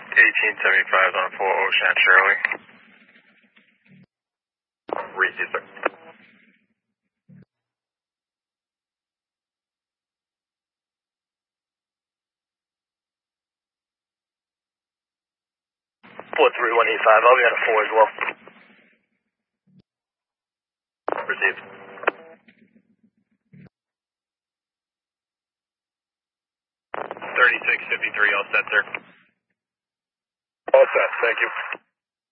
1875 on 4 Ocean Shirley. Receive, sir. 43185, I'll be on a 4 as well. Received. 3653, all set, sir. All set, thank you.